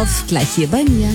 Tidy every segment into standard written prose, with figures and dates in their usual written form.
auf, gleich hier bei mir.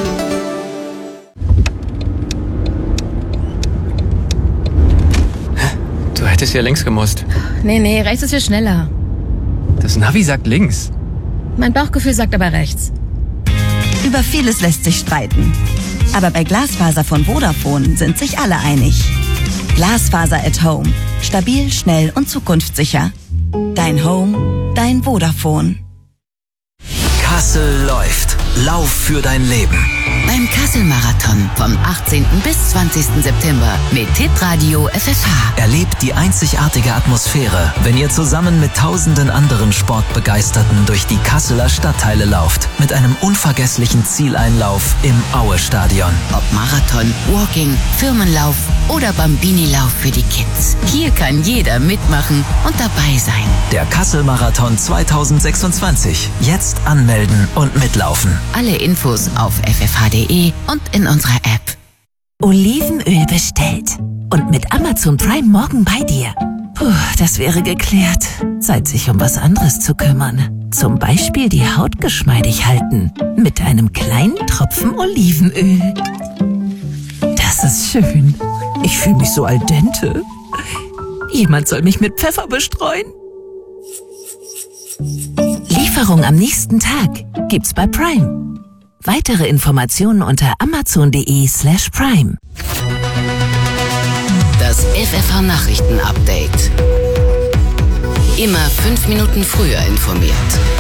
Du hättest ja links gemusst. Nee, rechts ist viel schneller. Das Navi sagt links. Mein Bauchgefühl sagt aber rechts. Über vieles lässt sich streiten. Aber bei Glasfaser von Vodafone sind sich alle einig. Glasfaser at Home. Stabil, schnell und zukunftssicher. Dein Home, dein Vodafone. Kassel läuft. Lauf für dein Leben. Beim Kassel-Marathon vom 18. bis 20. September mit Hitradio FFH. Erlebt die einzigartige Atmosphäre, wenn ihr zusammen mit tausenden anderen Sportbegeisterten durch die Kasseler Stadtteile lauft. Mit einem unvergesslichen Zieleinlauf im Aue-Stadion. Ob Marathon, Walking, Firmenlauf oder Bambini-Lauf für die Kids. Hier kann jeder mitmachen und dabei sein. Der Kassel-Marathon 2026. Jetzt anmelden und mitlaufen. Alle Infos auf ffh.de und in unserer App. Olivenöl bestellt. Und mit Amazon Prime morgen bei dir. Puh, das wäre geklärt. Zeit, sich um was anderes zu kümmern. Zum Beispiel die Haut geschmeidig halten. Mit einem kleinen Tropfen Olivenöl. Das ist schön. Ich fühle mich so al dente. Jemand soll mich mit Pfeffer bestreuen. Lieferung am nächsten Tag gibt's bei Prime. Weitere Informationen unter amazon.de/prime. Das FFH-Nachrichten-Update. Immer 5 Minuten früher informiert.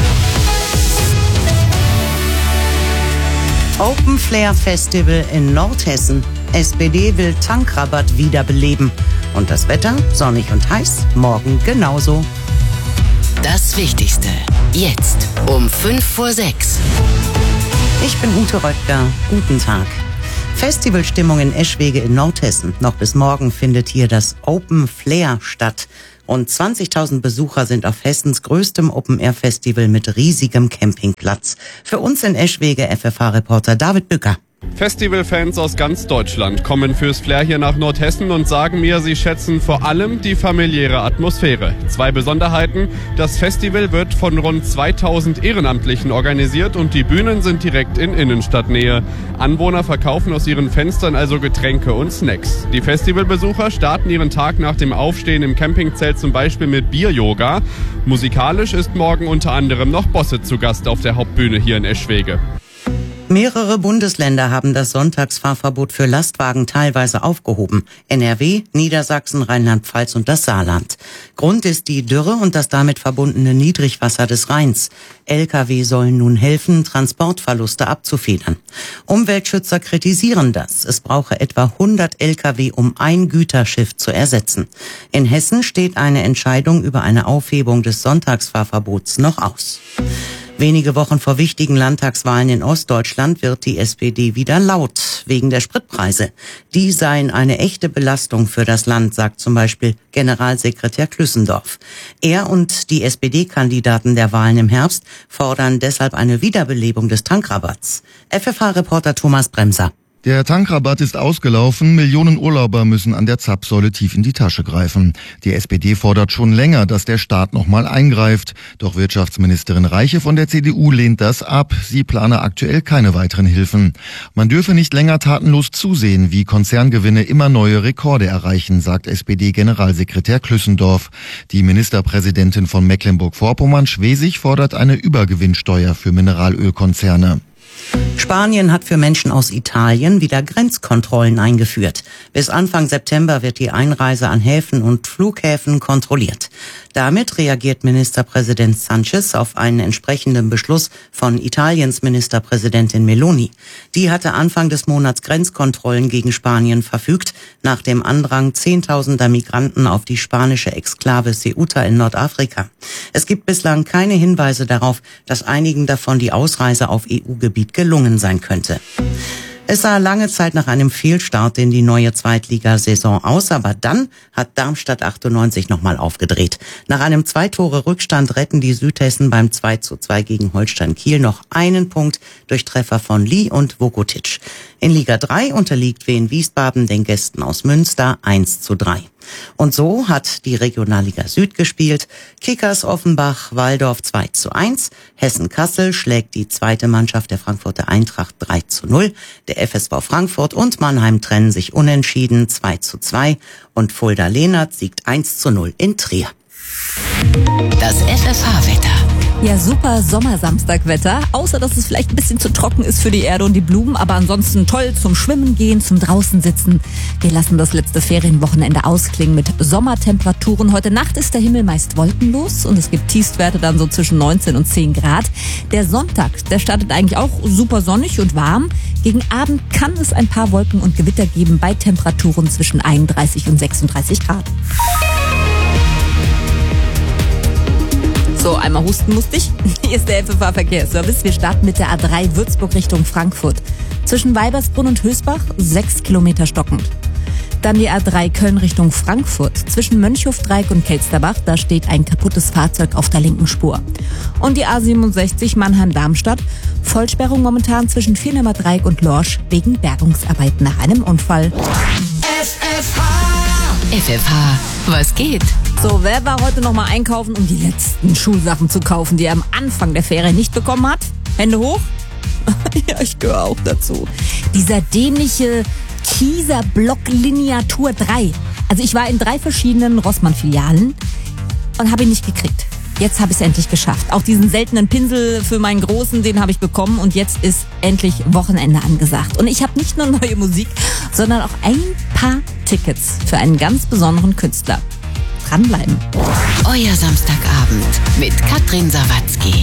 Open Flair Festival in Nordhessen. SPD will Tankrabatt wiederbeleben. Und das Wetter, sonnig und heiß, morgen genauso. Das Wichtigste. Jetzt um 5:06. Ich bin Ute Röttger. Guten Tag. Festivalstimmung in Eschwege in Nordhessen. Noch bis morgen findet hier das Open Flair statt. Rund 20.000 Besucher sind auf Hessens größtem Open-Air-Festival mit riesigem Campingplatz. Für uns in Eschwege FFH-Reporter David Bücker. Festivalfans aus ganz Deutschland kommen fürs Flair hier nach Nordhessen und sagen mir, sie schätzen vor allem die familiäre Atmosphäre. 2 Besonderheiten: Das Festival wird von rund 2000 Ehrenamtlichen organisiert und die Bühnen sind direkt in Innenstadtnähe. Anwohner verkaufen aus ihren Fenstern also Getränke und Snacks. Die Festivalbesucher starten ihren Tag nach dem Aufstehen im Campingzelt zum Beispiel mit Bier-Yoga. Musikalisch ist morgen unter anderem noch Bosse zu Gast auf der Hauptbühne hier in Eschwege. Mehrere Bundesländer haben das Sonntagsfahrverbot für Lastwagen teilweise aufgehoben. NRW, Niedersachsen, Rheinland-Pfalz und das Saarland. Grund ist die Dürre und das damit verbundene Niedrigwasser des Rheins. Lkw sollen nun helfen, Transportverluste abzufedern. Umweltschützer kritisieren das. Es brauche etwa 100 Lkw, um ein Güterschiff zu ersetzen. In Hessen steht eine Entscheidung über eine Aufhebung des Sonntagsfahrverbots noch aus. Wenige Wochen vor wichtigen Landtagswahlen in Ostdeutschland wird die SPD wieder laut, wegen der Spritpreise. Die seien eine echte Belastung für das Land, sagt zum Beispiel Generalsekretär Klüssendorf. Er und die SPD-Kandidaten der Wahlen im Herbst fordern deshalb eine Wiederbelebung des Tankrabatts. FFH-Reporter Thomas Bremser. Der Tankrabatt ist ausgelaufen, Millionen Urlauber müssen an der Zapfsäule tief in die Tasche greifen. Die SPD fordert schon länger, dass der Staat nochmal eingreift. Doch Wirtschaftsministerin Reiche von der CDU lehnt das ab. Sie plane aktuell keine weiteren Hilfen. Man dürfe nicht länger tatenlos zusehen, wie Konzerngewinne immer neue Rekorde erreichen, sagt SPD-Generalsekretär Klüssendorf. Die Ministerpräsidentin von Mecklenburg-Vorpommern, Schwesig, fordert eine Übergewinnsteuer für Mineralölkonzerne. Spanien hat für Menschen aus Italien wieder Grenzkontrollen eingeführt. Bis Anfang September wird die Einreise an Häfen und Flughäfen kontrolliert. Damit reagiert Ministerpräsident Sanchez auf einen entsprechenden Beschluss von Italiens Ministerpräsidentin Meloni. Die hatte Anfang des Monats Grenzkontrollen gegen Spanien verfügt, nach dem Andrang Zehntausender Migranten auf die spanische Exklave Ceuta in Nordafrika. Es gibt bislang keine Hinweise darauf, dass einigen davon die Ausreise auf EU-Gebiet gelungen sein könnte. Es sah lange Zeit nach einem Fehlstart in die neue Zweitligasaison aus, aber dann hat Darmstadt 98 nochmal aufgedreht. Nach einem 2-Tore-Rückstand retten die Südhessen beim 2:2 gegen Holstein Kiel noch einen Punkt durch Treffer von Lee und Vukotic. In Liga 3 unterliegt Wien Wiesbaden den Gästen aus Münster 1:3. Und so hat die Regionalliga Süd gespielt. Kickers Offenbach Walldorf 2:1. Hessen-Kassel schlägt die zweite Mannschaft der Frankfurter Eintracht 3:0. Der FSV Frankfurt und Mannheim trennen sich unentschieden 2:2. Und Fulda-Lehnert siegt 1:0 in Trier. Das FFH-Wetter. Ja, super Sommersamstagwetter, außer dass es vielleicht ein bisschen zu trocken ist für die Erde und die Blumen, aber ansonsten toll zum Schwimmen gehen, zum draußen sitzen. Wir lassen das letzte Ferienwochenende ausklingen mit Sommertemperaturen. Heute Nacht ist der Himmel meist wolkenlos und es gibt Tiefstwerte dann so zwischen 19 und 10 Grad. Der Sonntag, der startet eigentlich auch super sonnig und warm. Gegen Abend kann es ein paar Wolken und Gewitter geben bei Temperaturen zwischen 31 und 36 Grad. So, einmal husten musste ich. Hier ist der FFH-Verkehrsservice. Wir starten mit der A3 Würzburg Richtung Frankfurt. Zwischen Weibersbrunn und Hösbach 6 Kilometer stockend. Dann die A3 Köln Richtung Frankfurt. Zwischen Mönchhofdreieck und Kelsterbach, da steht ein kaputtes Fahrzeug auf der linken Spur. Und die A67 Mannheim-Darmstadt. Vollsperrung momentan zwischen Viernheimer Dreieck und Lorsch wegen Bergungsarbeiten nach einem Unfall. FFH, was geht? So, wer war heute noch mal einkaufen, um die letzten Schulsachen zu kaufen, die er am Anfang der Ferien nicht bekommen hat? Hände hoch? Ja, ich gehöre auch dazu. Dieser dämliche Teaser-Block Lineatur 3. Also ich war in 3 verschiedenen Rossmann-Filialen und habe ihn nicht gekriegt. Jetzt habe ich es endlich geschafft. Auch diesen seltenen Pinsel für meinen Großen, den habe ich bekommen und jetzt ist endlich Wochenende angesagt. Und ich habe nicht nur neue Musik, sondern auch ein paar Tickets für einen ganz besonderen Künstler. Dranbleiben. Euer Samstagabend mit Katrin Sawatzki.